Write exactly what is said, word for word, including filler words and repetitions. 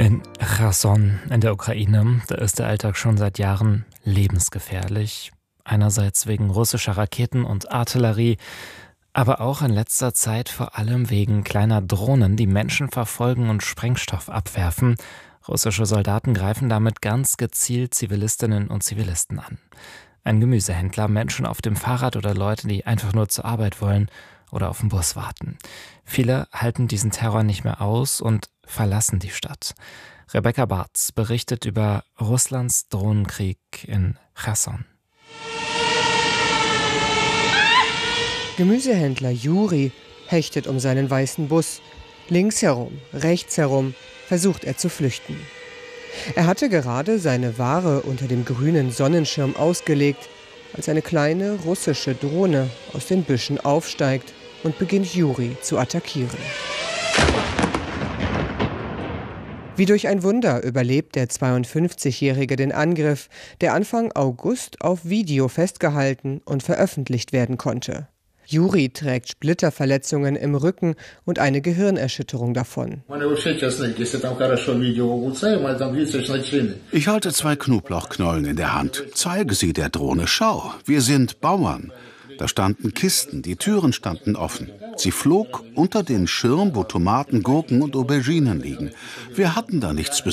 In Cherson in der Ukraine, da ist der Alltag schon seit Jahren lebensgefährlich. Einerseits wegen russischer Raketen und Artillerie, aber auch in letzter Zeit vor allem wegen kleiner Drohnen, die Menschen verfolgen und Sprengstoff abwerfen. Russische Soldaten greifen damit ganz gezielt Zivilistinnen und Zivilisten an. Ein Gemüsehändler, Menschen auf dem Fahrrad oder Leute, die einfach nur zur Arbeit wollen oder auf den Bus warten. Viele halten diesen Terror nicht mehr aus und verlassen die Stadt. Rebecca Bartz berichtet über Russlands Drohnenkrieg in Cherson. Gemüsehändler Juri hechtet um seinen weißen Bus. Links herum, rechts herum versucht er zu flüchten. Er hatte gerade seine Ware unter dem grünen Sonnenschirm ausgelegt, als eine kleine russische Drohne aus den Büschen aufsteigt und beginnt Juri zu attackieren. Wie durch ein Wunder überlebt der zweiundfünfzigjährige den Angriff, der Anfang August auf Video festgehalten und veröffentlicht werden konnte. Juri trägt Splitterverletzungen im Rücken und eine Gehirnerschütterung davon. Ich halte zwei Knoblauchknollen in der Hand. Zeige sie der Drohne. Schau, wir sind Bauern. Da standen Kisten, die Türen standen offen. Sie flog unter den Schirm, wo Tomaten, Gurken und Auberginen liegen. Wir hatten da nichts Besonderes.